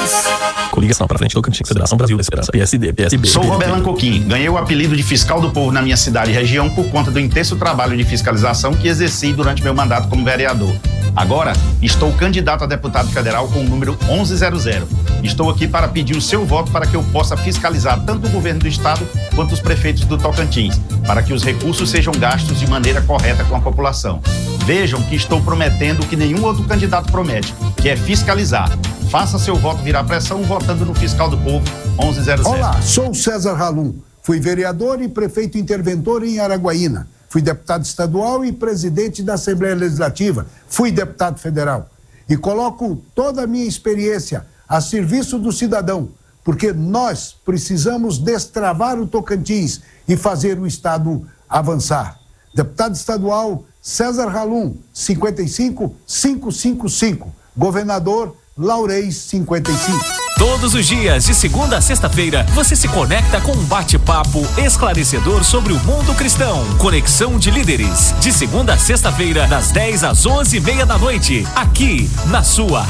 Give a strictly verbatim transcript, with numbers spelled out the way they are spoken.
Coligação para frente do Tocantins, Federação Brasil da Esperança, P S D, P S B. Sou Roberlan Coquim, ganhei o apelido de fiscal do povo na minha cidade e região por conta do intenso trabalho de fiscalização que exerci durante meu mandato como vereador. Agora, estou candidato a deputado federal com o número onze zero zero. Estou aqui para pedir o seu voto para que eu possa fiscalizar tanto o governo do estado quanto os prefeitos do Tocantins, para que os recursos sejam gastos de maneira correta com a população. Vejam que estou prometendo o que nenhum outro candidato promete, que é fiscalizar. Faça seu voto virar pressão votando no fiscal do povo onze zero zero. Olá, sou César Halum. Fui vereador e prefeito interventor em Araguaína. Fui deputado estadual e presidente da Assembleia Legislativa. Fui deputado federal. E coloco toda a minha experiência a serviço do cidadão, porque nós precisamos destravar o Tocantins e fazer o estado avançar. Deputado estadual César Halum, cinquenta e cinco, quinhentos e cinquenta e cinco. Governador Laurez, cinquenta e cinco. Todos os dias, de segunda a sexta-feira, você se conecta com um bate-papo esclarecedor sobre o mundo cristão. Conexão de Líderes. De segunda a sexta-feira, das dez às onze e meia da noite. Aqui, na sua